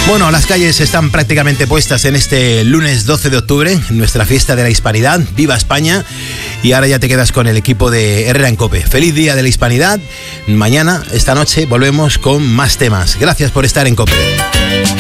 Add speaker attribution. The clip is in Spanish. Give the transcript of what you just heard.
Speaker 1: Bueno, las calles están prácticamente puestas en este lunes 12 de octubre, nuestra fiesta de la Hispanidad. ¡Viva España! Y ahora ya te quedas con el equipo de Herrera en COPE. ¡Feliz Día de la Hispanidad! Mañana, esta noche, volvemos con más temas. Gracias por estar en COPE.